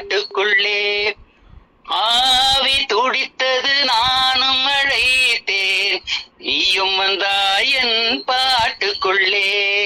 காட்டுக்குள்ளே. ஆவி துடித்தது நானும் அழைத்தேன், நீயும் வந்தாய் என் பாட்டுக்குள்ளே.